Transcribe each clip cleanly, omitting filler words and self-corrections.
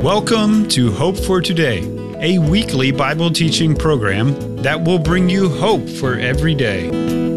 Welcome to Hope for Today, a weekly Bible teaching program that will bring you hope for every day.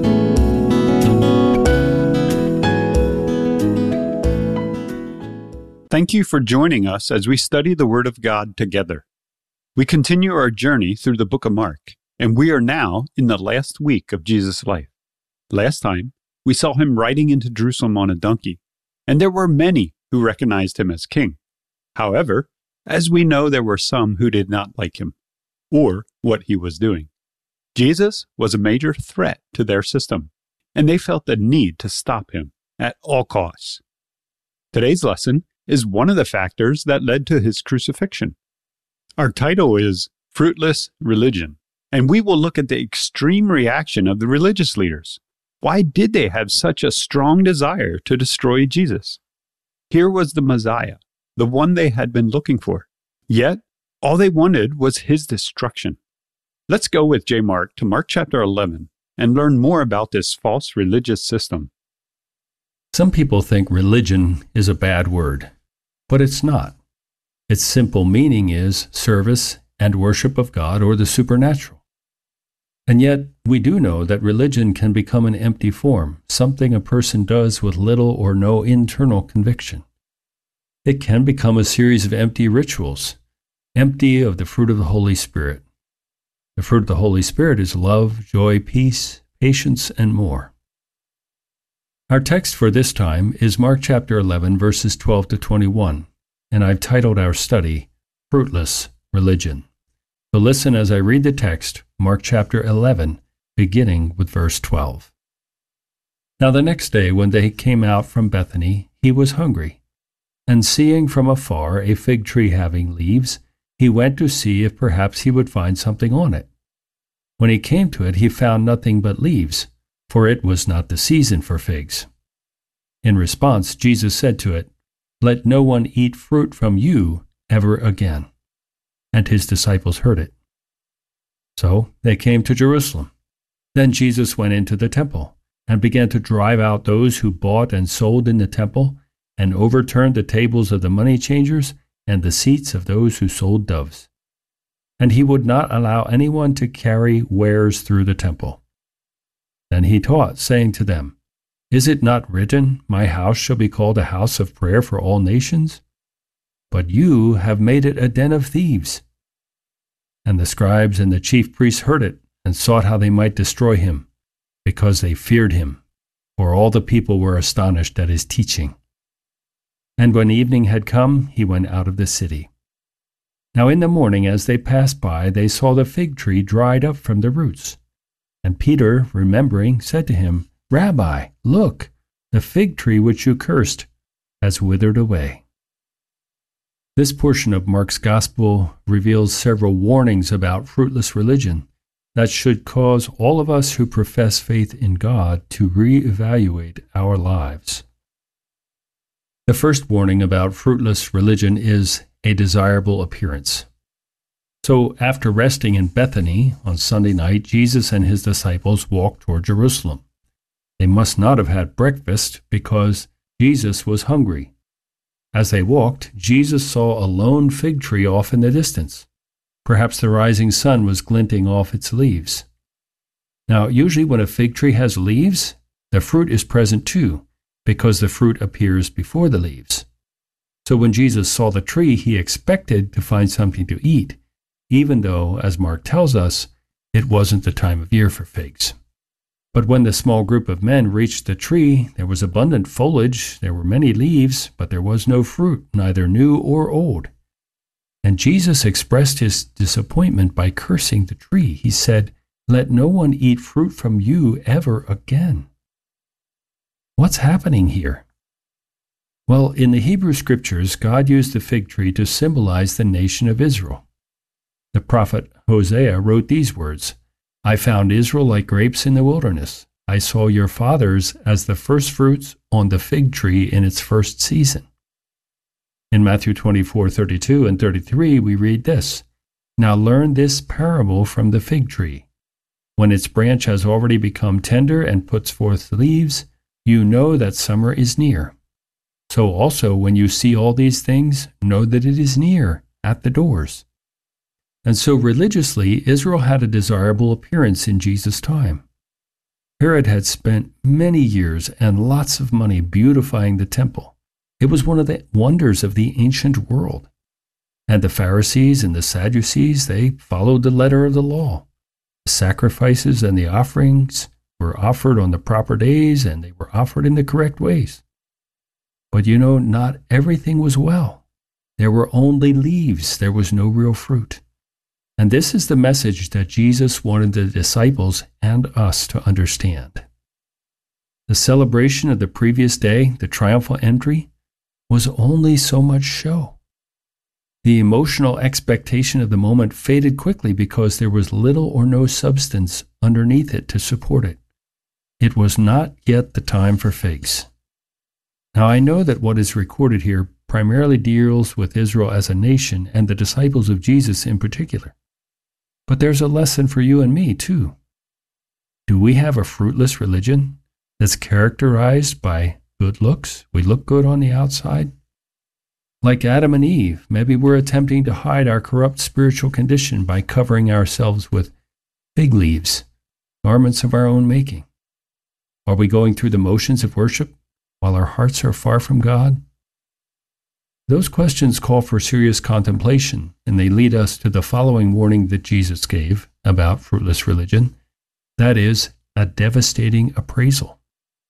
Thank you for joining us as we study the Word of God together. We continue our journey through the book of Mark, and we are now in the last week of Jesus' life. Last time, we saw him riding into Jerusalem on a donkey, and there were many who recognized him as king. However, as we know, there were some who did not like him or what he was doing. Jesus was a major threat to their system, and they felt the need to stop him at all costs. Today's lesson is one of the factors that led to his crucifixion. Our title is Fruitless Religion, and we will look at the extreme reaction of the religious leaders. Why did they have such a strong desire to destroy Jesus? Here was the Messiah, the one they had been looking for. Yet, all they wanted was his destruction. Let's go with J. Mark to Mark chapter 11 and learn more about this false religious system. Some people think religion is a bad word, but it's not. Its simple meaning is service and worship of God or the supernatural. And yet, we do know that religion can become an empty form, something a person does with little or no internal conviction. It can become a series of empty rituals, empty of the fruit of the Holy Spirit. The fruit of the Holy Spirit is love, joy, peace, patience, and more. Our text for this time is Mark chapter 11, verses 12 to 21, and I've titled our study, Fruitless Religion. So listen as I read the text, Mark chapter 11, beginning with verse 12. Now the next day, when they came out from Bethany, he was hungry. And seeing from afar a fig tree having leaves, he went to see if perhaps he would find something on it. When he came to it, he found nothing but leaves, for it was not the season for figs. In response, Jesus said to it, "Let no one eat fruit from you ever again." And his disciples heard it. So they came to Jerusalem. Then Jesus went into the temple and began to drive out those who bought and sold in the temple, and overturned the tables of the money changers and the seats of those who sold doves. And he would not allow anyone to carry wares through the temple. Then he taught, saying to them, "Is it not written, 'My house shall be called a house of prayer for all nations'? But you have made it a den of thieves." And the scribes and the chief priests heard it, and sought how they might destroy him, because they feared him, for all the people were astonished at his teaching. And when evening had come, he went out of the city. Now in the morning, as they passed by, they saw the fig tree dried up from the roots. And Peter, remembering, said to him, "Rabbi, look, the fig tree which you cursed has withered away." This portion of Mark's Gospel reveals several warnings about fruitless religion that should cause all of us who profess faith in God to reevaluate our lives. The first warning about fruitless religion is a desirable appearance. So after resting in Bethany on Sunday night, Jesus and his disciples walked toward Jerusalem. They must not have had breakfast because Jesus was hungry. As they walked, Jesus saw a lone fig tree off in the distance. Perhaps the rising sun was glinting off its leaves. Now, usually when a fig tree has leaves, the fruit is present too, because the fruit appears before the leaves. So when Jesus saw the tree, he expected to find something to eat, even though, as Mark tells us, it wasn't the time of year for figs. But when the small group of men reached the tree, there was abundant foliage, there were many leaves, but there was no fruit, neither new or old. And Jesus expressed his disappointment by cursing the tree. He said, "Let no one eat fruit from you ever again." What's happening here? Well, in the Hebrew Scriptures, God used the fig tree to symbolize the nation of Israel. The prophet Hosea wrote these words, "I found Israel like grapes in the wilderness. I saw your fathers as the firstfruits on the fig tree in its first season." In Matthew 24:32 and 33, we read this, "Now learn this parable from the fig tree. When its branch has already become tender and puts forth leaves, you know that summer is near. So also, when you see all these things, know that it is near, at the doors. And so religiously, Israel had a desirable appearance in Jesus' time. Herod had spent many years and lots of money beautifying the temple. It was one of the wonders of the ancient world. And the Pharisees and the Sadducees, they followed the letter of the law. The sacrifices and the offerings were offered on the proper days, and they were offered in the correct ways. But not everything was well. There were only leaves. There was no real fruit. And this is the message that Jesus wanted the disciples and us to understand. The celebration of the previous day, the triumphal entry, was only so much show. The emotional expectation of the moment faded quickly because there was little or no substance underneath it to support it. It was not yet the time for figs. Now I know that what is recorded here primarily deals with Israel as a nation and the disciples of Jesus in particular. But there's a lesson for you and me, too. Do we have a fruitless religion that's characterized by good looks? We look good on the outside. Like Adam and Eve, maybe we're attempting to hide our corrupt spiritual condition by covering ourselves with fig leaves, garments of our own making. Are we going through the motions of worship while our hearts are far from God? Those questions call for serious contemplation, and they lead us to the following warning that Jesus gave about fruitless religion. That is, a devastating appraisal.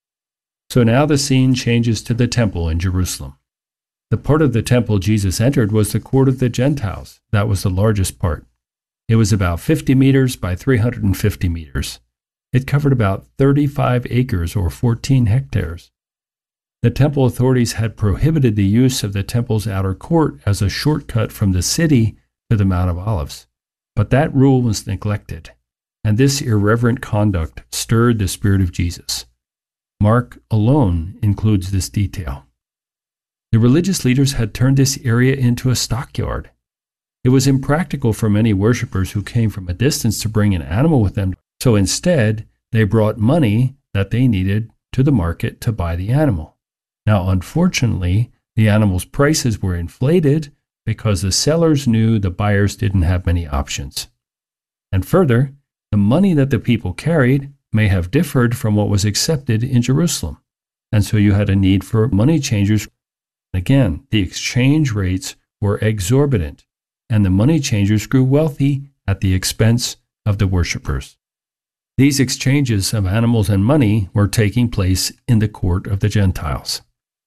So now the scene changes to the temple in Jerusalem. The part of the temple Jesus entered was the court of the Gentiles. That was the largest part. It was about 50 meters by 350 meters. It covered about 35 acres or 14 hectares. The temple authorities had prohibited the use of the temple's outer court as a shortcut from the city to the Mount of Olives. But that rule was neglected, and this irreverent conduct stirred the spirit of Jesus. Mark alone includes this detail. The religious leaders had turned this area into a stockyard. It was impractical for many worshippers who came from a distance to bring an animal with them, so instead they brought money that they needed to the market to buy the animal. Now, unfortunately, the animals' prices were inflated because the sellers knew the buyers didn't have many options. And further, the money that the people carried may have differed from what was accepted in Jerusalem. And so you had a need for money changers. Again, the exchange rates were exorbitant, and the money changers grew wealthy at the expense of the worshippers. These exchanges of animals and money were taking place in the court of the Gentiles.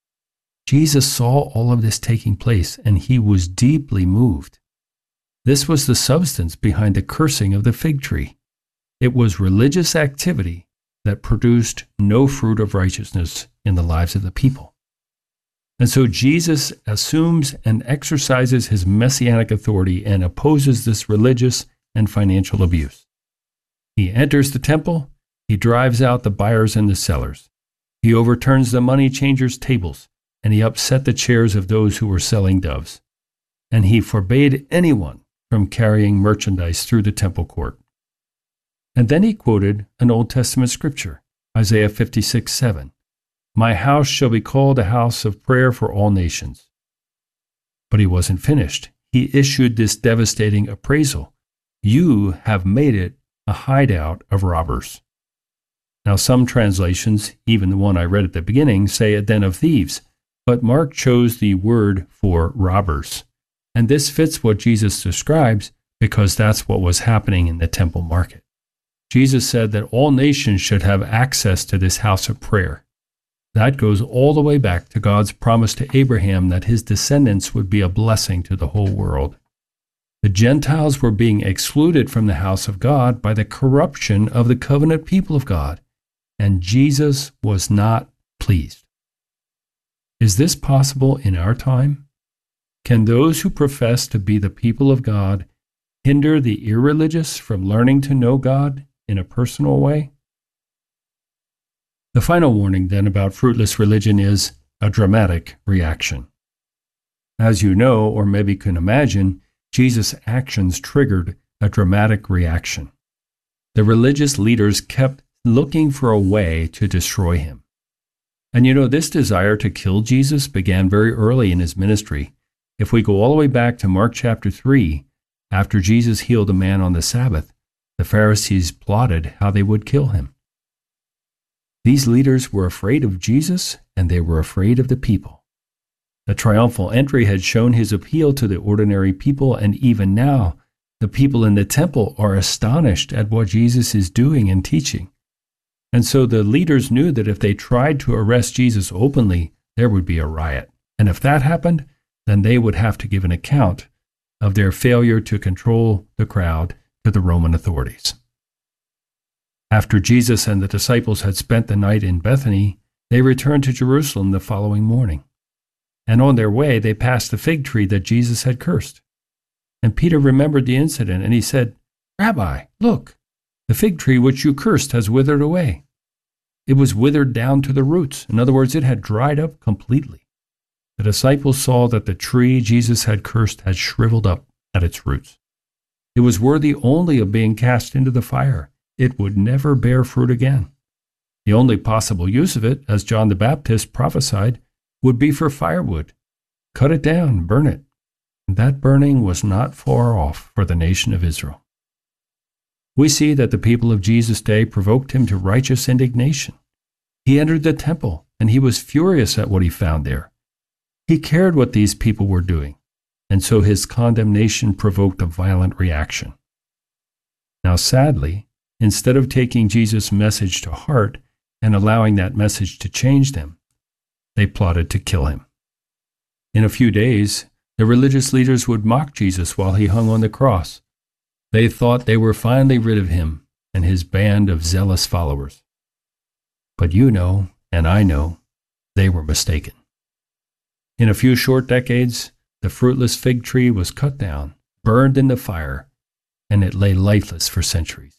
Jesus saw all of this taking place, and he was deeply moved. This was the substance behind the cursing of the fig tree. It was religious activity that produced no fruit of righteousness in the lives of the people. And so Jesus assumes and exercises his messianic authority and opposes this religious and financial abuse. He enters the temple, he drives out the buyers and the sellers. He overturns the money changers' tables, and he upset the chairs of those who were selling doves. And he forbade anyone from carrying merchandise through the temple court. And then he quoted an Old Testament scripture, Isaiah 56:7. My house shall be called a house of prayer for all nations. But he wasn't finished. He issued this devastating appraisal. You have made it a hideout of robbers. Now some translations, even the one I read at the beginning, say a den of thieves. But Mark chose the word for robbers. And this fits what Jesus describes because that's what was happening in the temple market. Jesus said that all nations should have access to this house of prayer. That goes all the way back to God's promise to Abraham that his descendants would be a blessing to the whole world. The Gentiles were being excluded from the house of God by the corruption of the covenant people of God, and Jesus was not pleased. Is this possible in our time? Can those who profess to be the people of God hinder the irreligious from learning to know God in a personal way? The final warning then about fruitless religion is a dramatic reaction. As you know, or maybe can imagine, Jesus' actions triggered a dramatic reaction. The religious leaders kept looking for a way to destroy him. And this desire to kill Jesus began very early in his ministry. If we go all the way back to Mark chapter 3, after Jesus healed a man on the Sabbath, the Pharisees plotted how they would kill him. These leaders were afraid of Jesus, and they were afraid of the people. The triumphal entry had shown his appeal to the ordinary people, and even now, the people in the temple are astonished at what Jesus is doing and teaching. And so the leaders knew that if they tried to arrest Jesus openly, there would be a riot. And if that happened, then they would have to give an account of their failure to control the crowd to the Roman authorities. After Jesus and the disciples had spent the night in Bethany, they returned to Jerusalem the following morning. And on their way, they passed the fig tree that Jesus had cursed. And Peter remembered the incident, and he said, "Rabbi, look, the fig tree which you cursed has withered away." It was withered down to the roots. In other words, it had dried up completely. The disciples saw that the tree Jesus had cursed had shriveled up at its roots. It was worthy only of being cast into the fire. It would never bear fruit again. The only possible use of it, as John the Baptist prophesied, would be for firewood. Cut it down, burn it. And that burning was not far off for the nation of Israel. We see that the people of Jesus' day provoked him to righteous indignation. He entered the temple, and he was furious at what he found there. He cared what these people were doing, and so his condemnation provoked a violent reaction. Now, sadly, instead of taking Jesus' message to heart and allowing that message to change them, they plotted to kill him. In a few days, the religious leaders would mock Jesus while he hung on the cross. They thought they were finally rid of him and his band of zealous followers. But you know, and I know, they were mistaken. In a few short decades, the fruitless fig tree was cut down, burned in the fire, and it lay lifeless for centuries.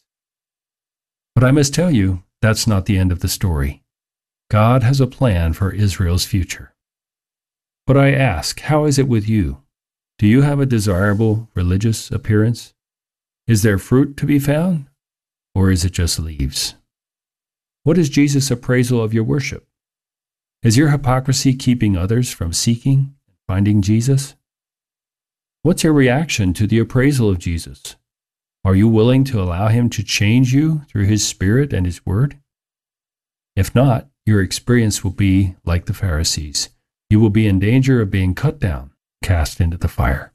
But I must tell you, that's not the end of the story. God has a plan for Israel's future. But I ask, how is it with you? Do you have a desirable religious appearance? Is there fruit to be found? Or is it just leaves? What is Jesus' appraisal of your worship? Is your hypocrisy keeping others from seeking and finding Jesus? What's your reaction to the appraisal of Jesus? Are you willing to allow him to change you through his Spirit and his Word? If not, your experience will be like the Pharisees. You will be in danger of being cut down, cast into the fire.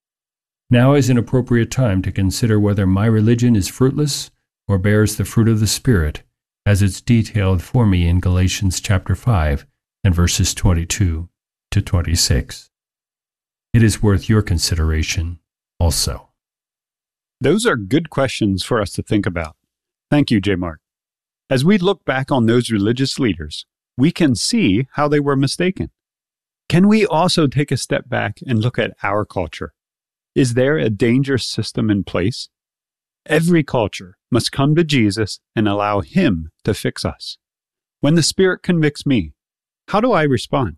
Now is an appropriate time to consider whether my religion is fruitless or bears the fruit of the Spirit, as it's detailed for me in Galatians chapter 5 and verses 22 to 26. It is worth your consideration also. Those are good questions for us to think about. Thank you, J. Mark. As we look back on those religious leaders, we can see how they were mistaken. Can we also take a step back and look at our culture? Is there a dangerous system in place? Every culture must come to Jesus and allow him to fix us. When the Spirit convicts me, how do I respond?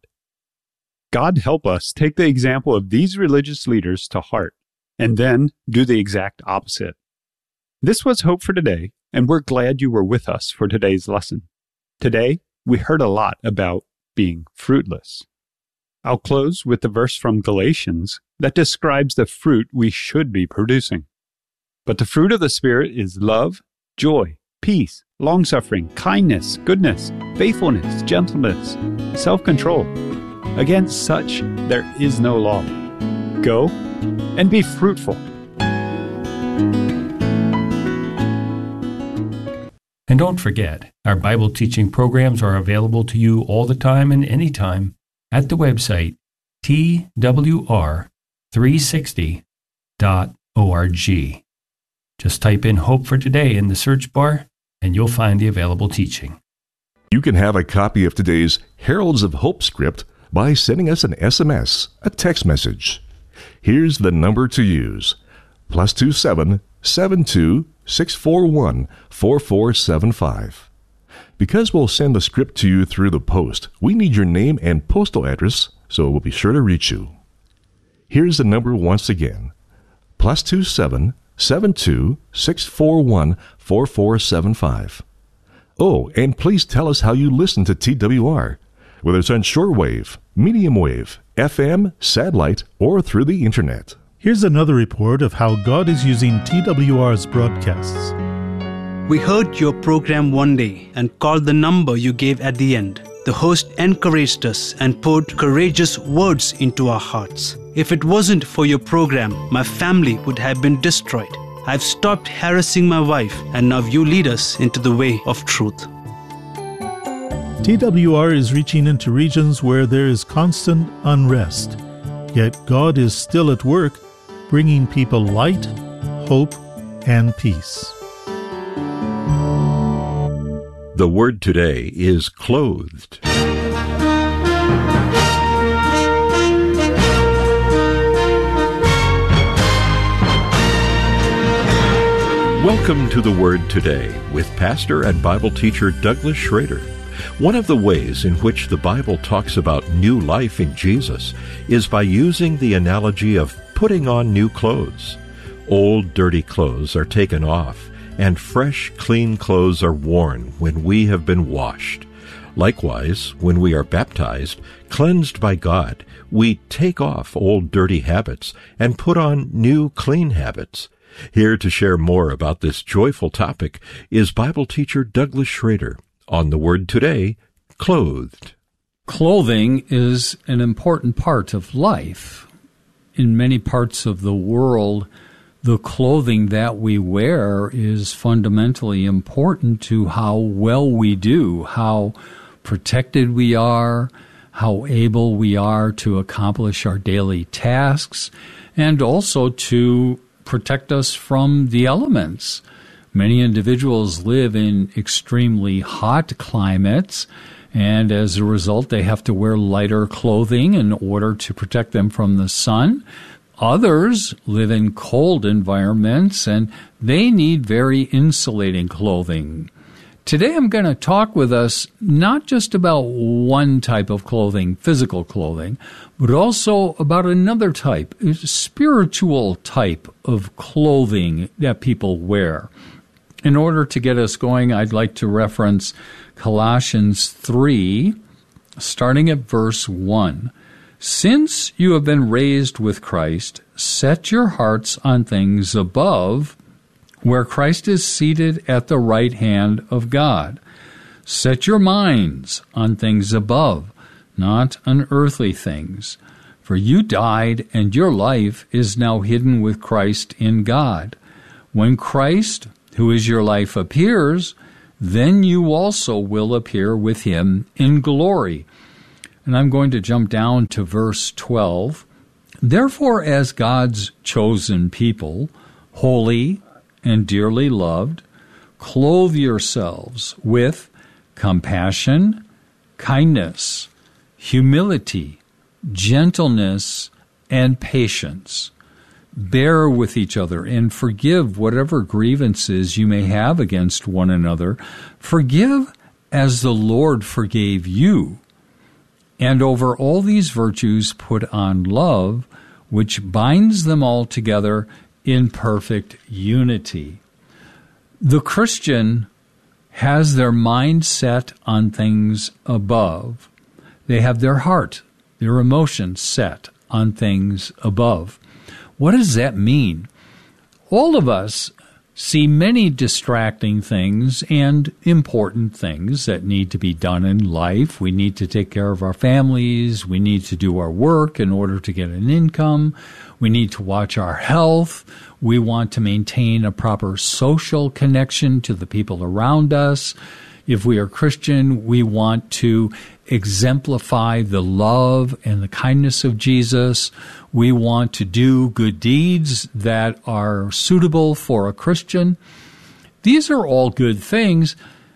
God help us take the example of these religious leaders to heart and then do the exact opposite. This was Hope for Today, and we're glad you were with us for today's lesson. Today, we heard a lot about being fruitless. I'll close with the verse from Galatians that describes the fruit we should be producing. But the fruit of the Spirit is love, joy, peace, long-suffering, kindness, goodness, faithfulness, gentleness, self-control. Against such there is no law. Go and be fruitful. And don't forget, our Bible teaching programs are available to you all the time and anytime at the website twr360.org. Just type in Hope for Today in the search bar, and you'll find the available teaching. You can have a copy of today's Heralds of Hope script by sending us an SMS, a text message. Here's the number to use: +27 72 641 4475. Because we'll send the script to you through the post, we need your name and postal address, so we'll be sure to reach you. Here's the number once again: +27 72 641 4475. Oh, and please tell us how you listen to TWR. whether it's on shortwave, medium wave, FM, satellite, or through the internet. Here's another report of how God is using TWR's broadcasts. We heard your program one day and called the number you gave at the end. The host encouraged us and poured courageous words into our hearts. If it wasn't for your program, my family would have been destroyed. I've stopped harassing my wife, and now you lead us into the way of truth. TWR is reaching into regions where there is constant unrest. Yet God is still at work, bringing people light, hope, and peace. The word today is clothed. Welcome to the Word Today with pastor and Bible teacher Douglas Schrader. One of the ways in which the Bible talks about new life in Jesus is by using the analogy of putting on new clothes. Old, dirty clothes are taken off, and fresh, clean clothes are worn when we have been washed. Likewise, when we are baptized, cleansed by God, we take off old, dirty habits and put on new, clean habits. Here to share more about this joyful topic is Bible teacher Douglas Schrader on the Word Today, Clothed. Clothing is an important part of life. In many parts of the world, the clothing that we wear is fundamentally important to how well we do, how protected we are, how able we are to accomplish our daily tasks, and also to protect us from the elements. Many individuals live in extremely hot climates, and as a result, they have to wear lighter clothing in order to protect them from the sun. Others live in cold environments, and they need very insulating clothing. Today I'm going to talk with us not just about one type of clothing, physical clothing, but also about another type, a spiritual type of clothing that people wear. In order to get us going, I'd like to reference Colossians 3, starting at verse 1. Since you have been raised with Christ, set your hearts on things above, where Christ is seated at the right hand of God. Set your minds on things above, not on earthly things. For you died, and your life is now hidden with Christ in God. When Christ, who is your life, appears, then you also will appear with him in glory. And I'm going to jump down to verse 12. Therefore, as God's chosen people, holy and dearly loved, clothe yourselves with compassion, kindness, humility, gentleness, and patience. Bear with each other and forgive whatever grievances you may have against one another. Forgive as the Lord forgave you. And over all these virtues put on love, which binds them all together in perfect unity. The Christian has their mind set on things above. They have their heart, their emotions set on things above. What does that mean? All of us see many distracting things and important things that need to be done in life. We need to take care of our families. We need to do our work in order to get an income. We need to watch our health. We want to maintain a proper social connection to the people around us. If we are Christian, we want to exemplify the love and the kindness of Jesus. We want to do good deeds that are suitable for a Christian. These are all good things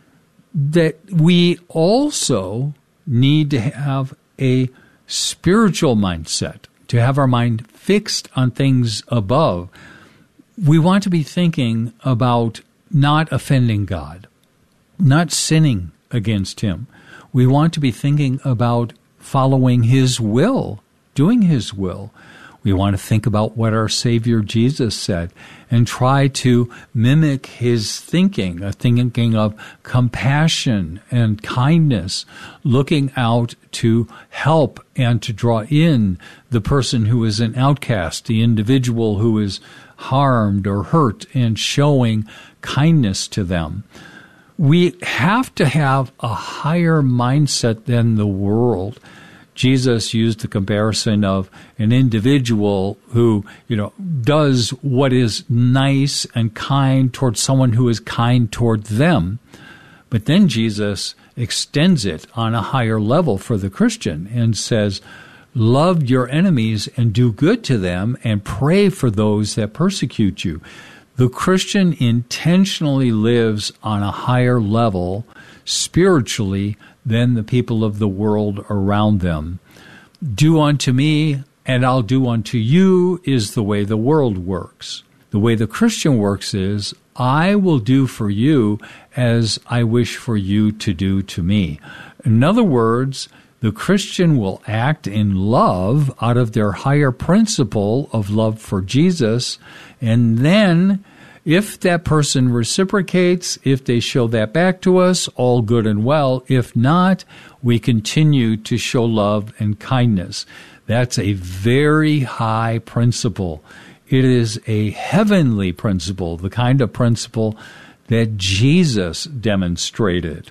that we also need to have a spiritual mindset, to have our mind fixed on things above. We want to be thinking about not offending God, not sinning against him. We want to be thinking about following his will, doing his will. We want to think about what our Savior Jesus said and try to mimic his thinking, a thinking of compassion and kindness, looking out to help and to draw in the person who is an outcast, the individual who is harmed or hurt, and showing kindness to them. We have to have a higher mindset than the world. Jesus used the comparison of an individual who, does what is nice and kind towards someone who is kind toward them. But then Jesus extends it on a higher level for the Christian and says, love your enemies and do good to them and pray for those that persecute you. The Christian intentionally lives on a higher level spiritually than the people of the world around them. Do unto me, and I'll do unto you is the way the world works. The way the Christian works is, I will do for you as I wish for you to do to me. In other words, the Christian will act in love out of their higher principle of love for Jesus, and then if that person reciprocates, if they show that back to us, all good and well. If not, we continue to show love and kindness. That's a very high principle. It is a heavenly principle, the kind of principle that Jesus demonstrated.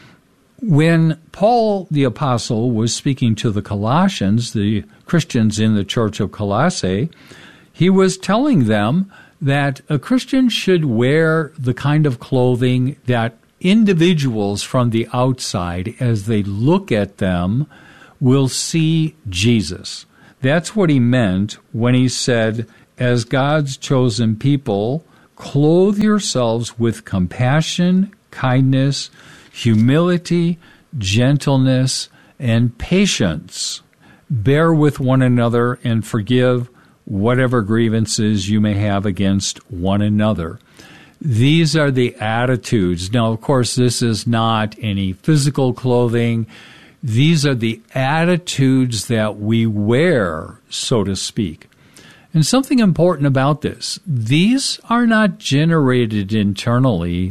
When Paul the Apostle was speaking to the Colossians, the Christians in the church of Colossae, he was telling them that a Christian should wear the kind of clothing that individuals from the outside, as they look at them, will see Jesus. That's what he meant when he said, as God's chosen people, clothe yourselves with compassion, kindness, humility, gentleness, and patience. Bear with one another and forgive whatever grievances you may have against one another. These are the attitudes. Now, of course, this is not any physical clothing. These are the attitudes that we wear, so to speak. And something important about this, these are not generated internally.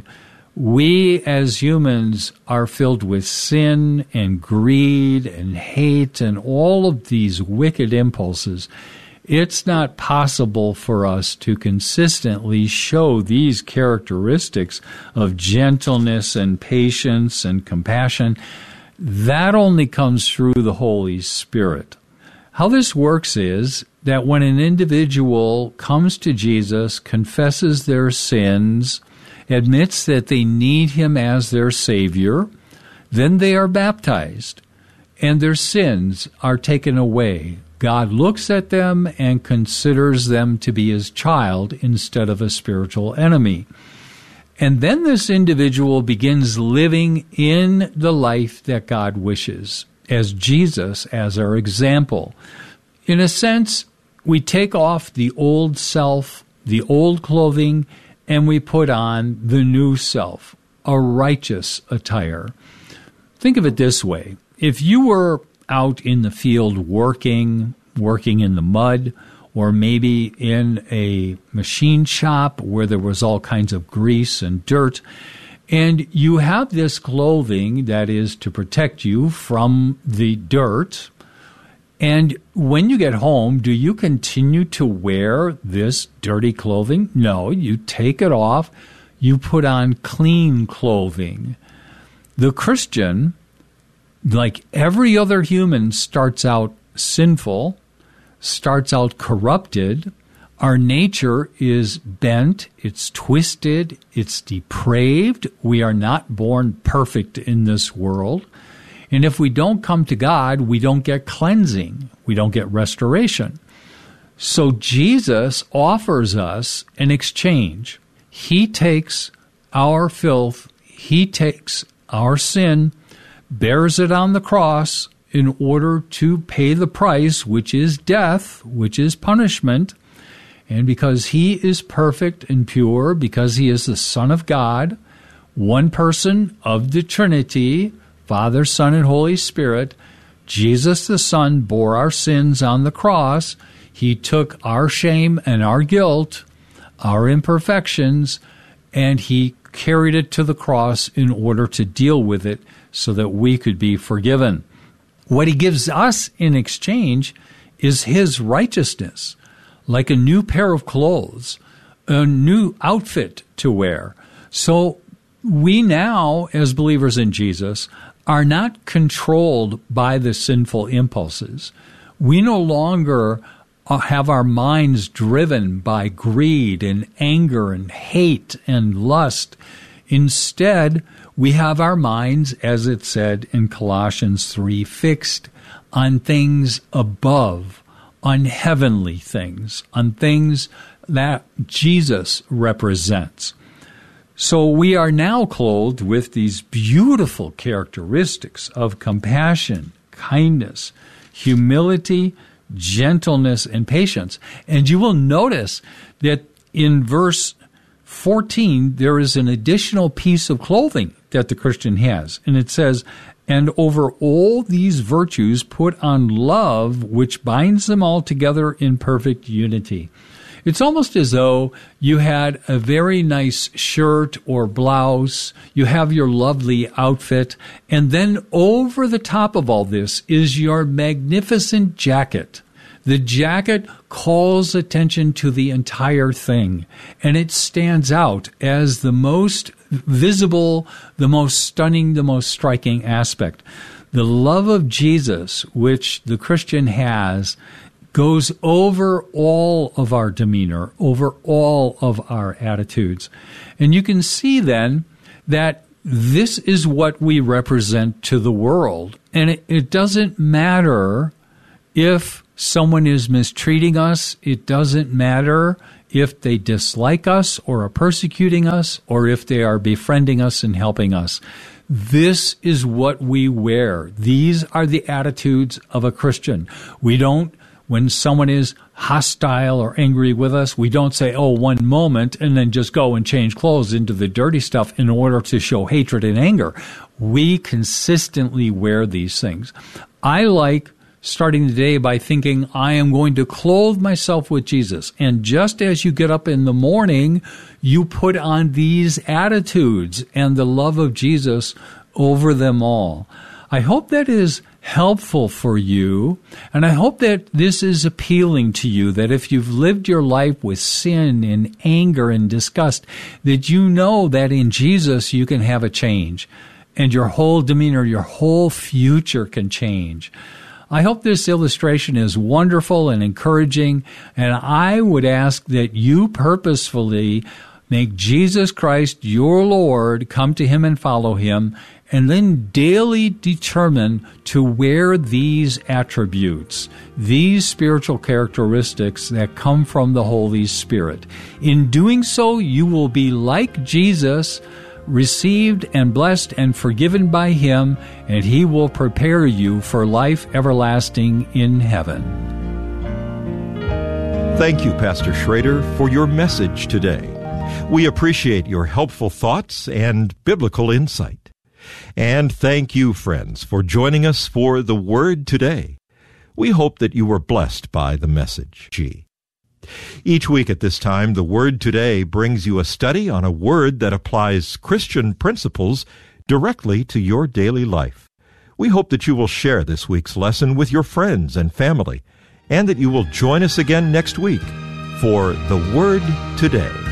We as humans are filled with sin and greed and hate and all of these wicked impulses. It's not possible for us to consistently show these characteristics of gentleness and patience and compassion. That only comes through the Holy Spirit. How this works is that when an individual comes to Jesus, confesses their sins, admits that they need him as their Savior, then they are baptized, and their sins are taken away. God looks at them and considers them to be his child instead of a spiritual enemy. And then this individual begins living in the life that God wishes, as Jesus as our example. In a sense, we take off the old self, the old clothing, and we put on the new self, a righteous attire. Think of it this way. If you were out in the field working in the mud, or maybe in a machine shop where there was all kinds of grease and dirt, and you have this clothing that is to protect you from the dirt, and when you get home, do you continue to wear this dirty clothing? No, you take it off, you put on clean clothing. The Christian, like every other human, starts out sinful, starts out corrupted. Our nature is bent, it's twisted, it's depraved. We are not born perfect in this world. And if we don't come to God, we don't get cleansing, we don't get restoration. So Jesus offers us an exchange. He takes our filth, he takes our sin, bears it on the cross in order to pay the price, which is death, which is punishment. And because he is perfect and pure, because he is the Son of God, one person of the Trinity, Father, Son, and Holy Spirit, Jesus the Son bore our sins on the cross. He took our shame and our guilt, our imperfections, and he carried it to the cross in order to deal with it so that we could be forgiven. What he gives us in exchange is his righteousness, like a new pair of clothes, a new outfit to wear. So we now, as believers in Jesus, are not controlled by the sinful impulses. We no longer have our minds driven by greed and anger and hate and lust. Instead, we have our minds, as it said in Colossians 3, fixed on things above, on heavenly things, on things that Jesus represents. So we are now clothed with these beautiful characteristics of compassion, kindness, humility, gentleness, and patience. And you will notice that in verse 14, there is an additional piece of clothing that the Christian has. And it says, "And over all these virtues put on love, which binds them all together in perfect unity." It's almost as though you had a very nice shirt or blouse, you have your lovely outfit, and then over the top of all this is your magnificent jacket. The jacket calls attention to the entire thing, and it stands out as the most visible, the most stunning, the most striking aspect. The love of Jesus, which the Christian has, goes over all of our demeanor, over all of our attitudes. And you can see then that this is what we represent to the world. And it doesn't matter if someone is mistreating us. It doesn't matter if they dislike us or are persecuting us or if they are befriending us and helping us. This is what we wear. These are the attitudes of a Christian. We don't, when someone is hostile or angry with us, we don't say, "Oh, one moment," and then just go and change clothes into the dirty stuff in order to show hatred and anger. We consistently wear these things. I like starting the day by thinking, I am going to clothe myself with Jesus. And just as you get up in the morning, you put on these attitudes and the love of Jesus over them all. I hope that is helpful for you, and I hope that this is appealing to you, that if you've lived your life with sin and anger and disgust, that you know that in Jesus you can have a change, and your whole demeanor, your whole future can change. I hope this illustration is wonderful and encouraging, and I would ask that you purposefully make Jesus Christ your Lord, come to Him and follow Him, and then daily determine to wear these attributes, these spiritual characteristics that come from the Holy Spirit. In doing so, you will be like Jesus, received and blessed and forgiven by Him, and He will prepare you for life everlasting in heaven. Thank you, Pastor Schrader, for your message today. We appreciate your helpful thoughts and biblical insight. And thank you, friends, for joining us for The Word Today. We hope that you were blessed by the message. Each week at this time, The Word Today brings you a study on a word that applies Christian principles directly to your daily life. We hope that you will share this week's lesson with your friends and family, and that you will join us again next week for The Word Today.